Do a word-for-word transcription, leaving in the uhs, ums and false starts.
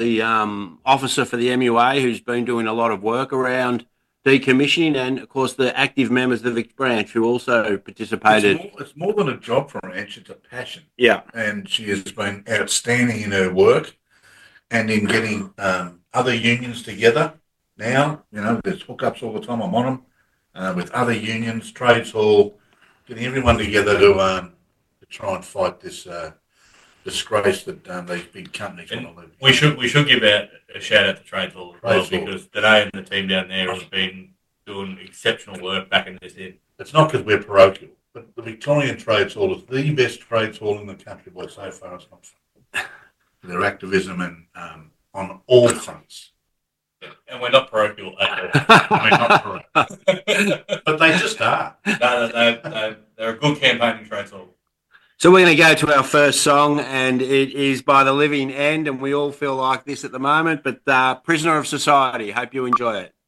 the um, officer for the M U A who's been doing a lot of work around decommissioning, and of course the active members of the Vic branch who also participated. It's more, it's more than a job for Ange, it's a passion. Yeah. And she has been outstanding in her work and in getting um, other unions together. Now, you know, there's hookups all the time. I'm on them uh, with other unions, trades hall, getting everyone together to, um, to try and fight this uh, disgrace that um, these big companies want to live. We should we should give out a shout out to Trades Hall as well, Trades Hall. because Danae and the team down there have been doing exceptional work back in this end. It's not because we're parochial, but the Victorian Trades Hall is the best trades hall in the country by so far as I'm concerned. Their activism and um, on all fronts. And we're not parochial at all. I mean, not parochial. But they just are. No, no, no, no, they're a good campaigning Trades Hall. So we're going to go to our first song, and it is by The Living End, and we all feel like this at the moment, but uh, Prisoner of Society. Hope you enjoy it.